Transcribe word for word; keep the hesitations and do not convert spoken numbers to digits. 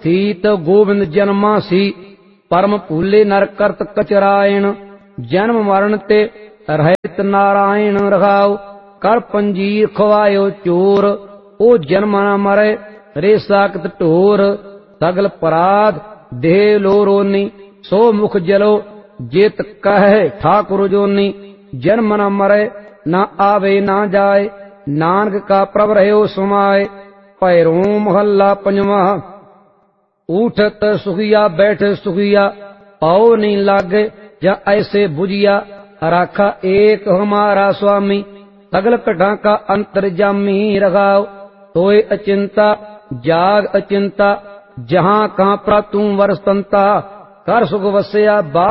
ਸੀਤ ਗੋਬਿੰਦ ਜਨਮਾ ਸੀ, परम भूले नर करत कचरायण। जन्म मरण ते रहित नारायण रखाओ, कर पंजीर खवायो चोर। ओ जन्म न मरे रे साकत ढोर, सगल पराध देह लोरोनी। सो मुख जलो जेत कहे ठाकुर जोनी। जन्म न मरे न आवे न जाए, नानक का प्रभ रहो समाए। पैरों महला पंजवा। उठत सुखिया बैठ सुखिया, पाओ नहीं लागे या ऐसे बुझिया। राखा एक हमारा स्वामी, सगल कटा का अंतर्जामी रखाओ। तोय अचिंता जाग अचिंता, जहां कहां प्रा तू वरसंता। कर सुख वसया